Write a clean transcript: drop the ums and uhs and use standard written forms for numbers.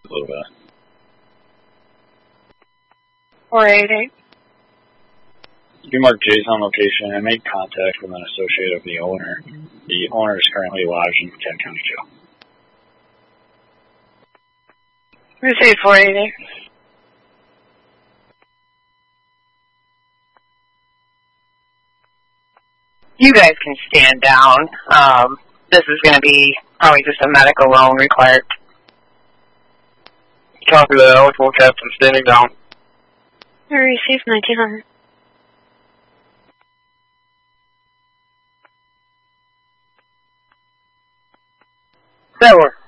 A little bit. 488. You mark JSON location and made contact with an associate of the owner. The owner is currently lodged in Kent County Jail. Receive 488. You guys can stand down. This is going to be probably just a medical loan required. Copy that, Eligible Captain, standing down. I received 1900. That works.